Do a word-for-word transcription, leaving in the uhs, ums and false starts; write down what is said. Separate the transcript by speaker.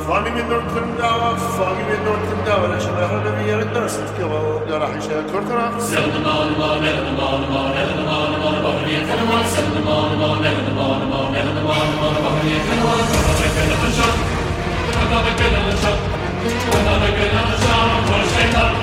Speaker 1: فاني من نور تنداوى فاني من نور تنداوى لا شبه النبي الدرس تكوى راح يشكر ترى
Speaker 2: سلم الله نلم الله نلم الله بحري كلمة سلم الله نلم الله نلم الله بحري كلمة كلمة كلمة شر كلمة كلمة شر كلمة كلمة شر